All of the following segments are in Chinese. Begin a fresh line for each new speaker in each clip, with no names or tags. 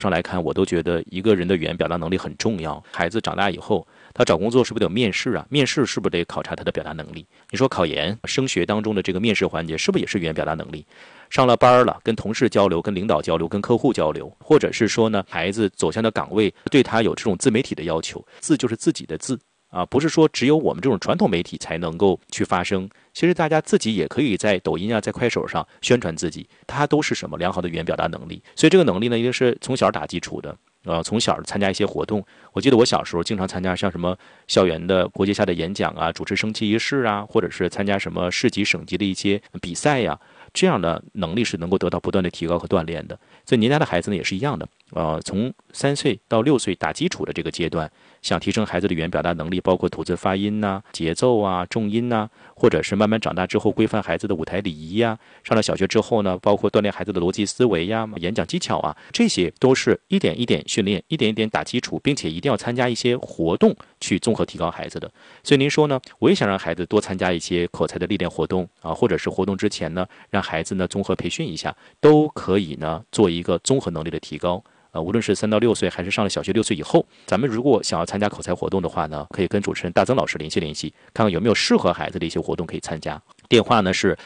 上来看，我都觉得一个人的语言表达能力很重要。孩子长大以后，他找工作是不是得有面试啊？面试是不是得考察他的表达能力？你说考研、升学当中的这个面试环节，是不是也是语言表达能力？上了班了，跟同事交流、跟领导交流、跟客户交流，或者是说呢，孩子走向的岗位对他有这种自媒体的要求，字就是自己的字。不是说只有我们这种传统媒体才能够去发声，其实大家自己也可以在抖音啊，在快手上宣传自己，它都是什么良好的语言表达能力。所以这个能力呢，一定是从小打基础的。从小参加一些活动，我记得我小时候经常参加像什么校园的国际下的演讲啊，主持升旗仪式啊，或者是参加什么市级省级的一些比赛呀，这样的能力是能够得到不断的提高和锻炼的。所以您家的孩子呢也是一样的，从3岁到6岁打基础的这个阶段，想提升孩子的语言表达能力，包括吐字发音呐、节奏啊、重音呐，或者是慢慢长大之后规范孩子的舞台礼仪呀。上了小学之后呢，包括锻炼孩子的逻辑思维呀、演讲技巧啊，这些都是一点一点训练，一点一点打基础，并且一定要参加一些活动去综合提高孩子的。所以您说呢，我也想让孩子多参加一些口才的历练活动啊，或者是活动之前呢，让孩子呢综合培训一下，都可以呢做一个综合能力的提高。无论是3到6岁，还是上了小学6岁以后，咱们如果想要参加口才活动的话呢，可以跟主持人大曾老师联系联系，看看有没有适合孩子的一些活动可以参加。电话呢是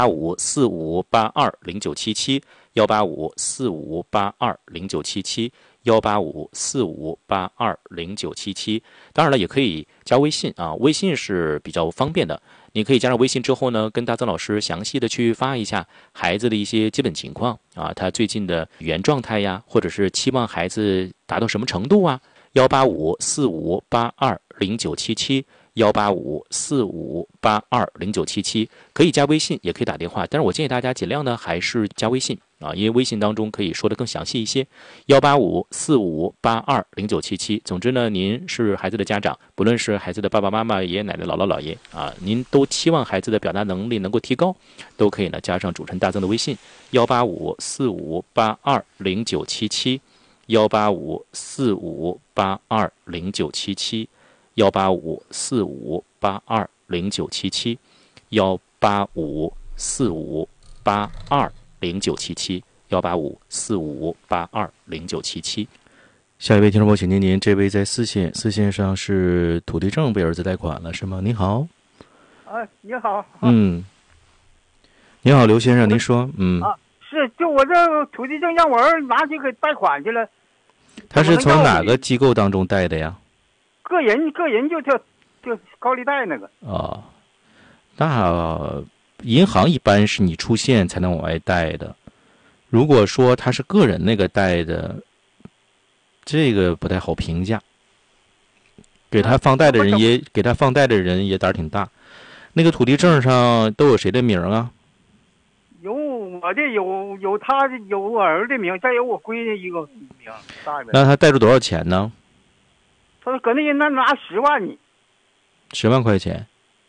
18545820977，18545820977，18545820977。当然了，也可以加微信啊，微信是比较方便的。你可以加上微信之后呢，跟大曾老师详细的去发一下孩子的一些基本情况啊，他最近的语言状态呀，或者是期望孩子达到什么程度啊。18545820977，18545820977，可以加微信，也可以打电话，但是我建议大家尽量呢还是加微信啊，因为微信当中可以说的更详细一些。18545820977。总之呢，您是孩子的家长，不论是孩子的爸爸妈妈、爷爷奶奶、姥姥姥爷啊，您都期望孩子的表达能力能够提高，都可以呢加上主持人大曾的微信18545820977，18545820977，18545820977，18545820977。下一位听众朋友，请您，这位在四线上是土地证被儿子贷款了是吗？您好。
你好。
您好，刘先生，您说。
是，就我这土地证让我儿拿去给贷款去了。
他是从哪个机构当中贷的呀？
个人就高利贷那个。
那银行一般是你出现才能往外贷的。如果说他是个人那个贷的，这个不太好评价。给他放贷的人也胆儿挺大。那个土地证上都有谁的名啊？
有我的，有他的，有我儿的名，再有我闺女一个名。
那他贷出多少钱呢？
他搁那人那拿10万呢。
10万块钱。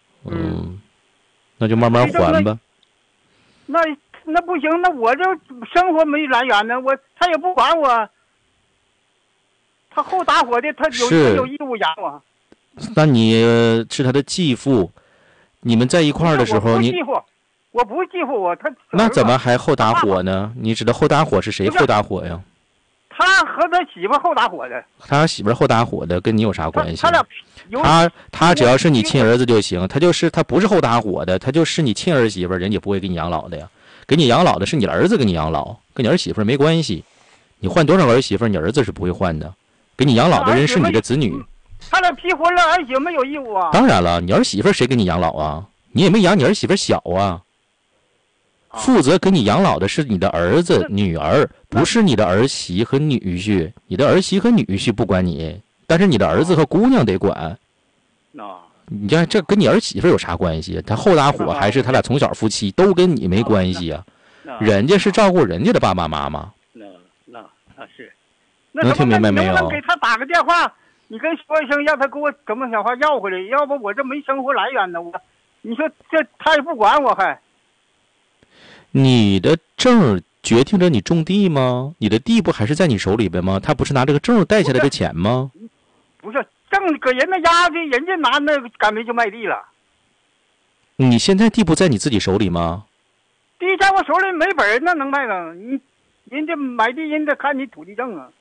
那就慢慢还吧。
那不行，那我这生活没来源呢，他也不管我，他后打火的，他有义务养我。
那你是他的继父，你们在一块儿的时候，
我不继父我他。
那怎么还后打火呢？你指的后打火是谁后打火呀？
他和他媳妇后打火的。
他媳妇后打火的跟你有啥关系？
他
只要是你亲儿子就行，他不是后打火的，他就是你亲儿媳妇，人家不会给你养老的呀。给你养老的是你儿子给你养老，跟你儿媳妇没关系。你换多少个儿媳妇，你儿子是不会换的。给你养老的人是你的子女。
他俩批婚了，儿媳妇没有义务啊。
当然了，你儿媳妇谁给你养老啊？你也没养你儿媳妇小啊。负责给你养老的是你的儿子、女儿，不是你的儿媳和女婿。你的儿媳和女婿不管你，但是你的儿子和姑娘得管。你这跟你儿媳妇有啥关系？他后打火还是他俩从小夫妻，都跟你没关系啊。人家是照顾人家的爸爸妈妈。
是。
能听明白没有？
能给他打个电话，你跟说一声，让他给我怎么想法要回来，要不我这没生活来源呢。你说这他也不管我还。
你的证决定着你种地吗？你的地不还是在你手里边吗？他不是拿这个证贷下来的钱吗？
不是，证搁人那压的，人家拿那赶没就卖地了。
你现在地不在你自己手里吗？
地在我手里没本，那能卖吗？你人家买地人家看你土地证啊。